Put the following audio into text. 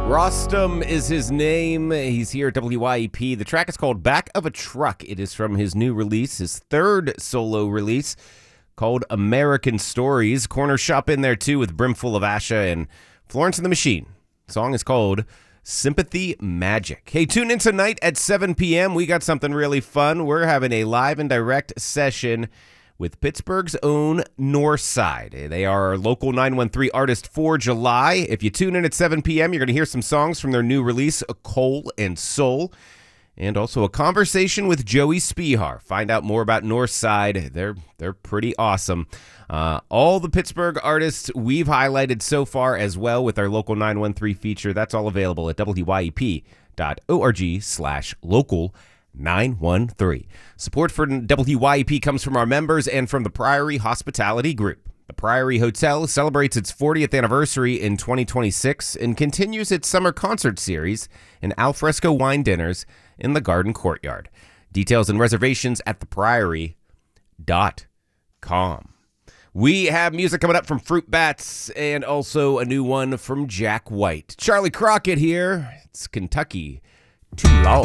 Rostam is his name. He's here at WYEP. The track is called Back of a Truck. It is from his new release, his third solo release, called American Stories. Corner shop in there, too, with Brimful of Asha and Florence and the Machine. The song is called Sympathy Magic. Hey, tune in tonight at 7 p.m. We got something really fun. We're having a live and direct session with Pittsburgh's own Northside. They are our local 913 artist for July. If you tune in at 7 p.m., you're going to hear some songs from their new release, Coal and Soul, and also a conversation with Joey Spihar. Find out more about Northside. They're pretty awesome. All the Pittsburgh artists we've highlighted so far as well with our local 913 feature. That's all available at wyep.org/local 913. Support for WYEP comes from our members and from the Priory Hospitality Group. The Priory Hotel celebrates its 40th anniversary in 2026 and continues its summer concert series and alfresco wine dinners in the garden courtyard. Details and reservations at thepriory.com. We have music coming up from Fruit Bats and also a new one from Jack White. Charlie Crockett here. It's Kentucky Too Long.